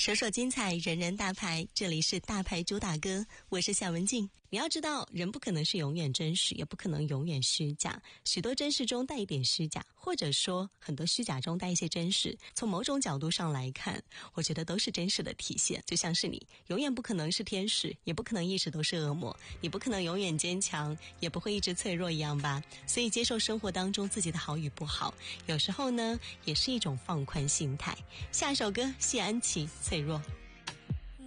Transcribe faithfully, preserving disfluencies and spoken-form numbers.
首首精彩，人人大牌，这里是大牌主打歌，我是夏文静。你要知道，人不可能是永远真实，也不可能永远虚假，许多真实中带一点虚假，或者说很多虚假中带一些真实，从某种角度上来看，我觉得都是真实的体现。就像是你永远不可能是天使，也不可能一直都是恶魔，你不可能永远坚强，也不会一直脆弱一样吧。所以接受生活当中自己的好与不好，有时候呢也是一种放宽心态。下一首歌，谢安琪，脆弱。